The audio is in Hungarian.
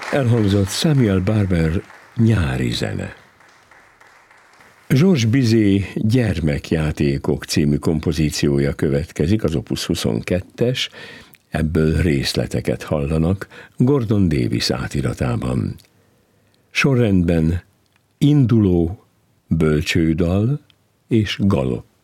Elhangzott Samuel Barber nyári zene. Georges Bizet Gyermekjátékok című kompozíciója következik, az Opus 22-es, ebből részleteket hallanak Gordon Davis átiratában. Sorrendben induló, bölcsődal és galopp.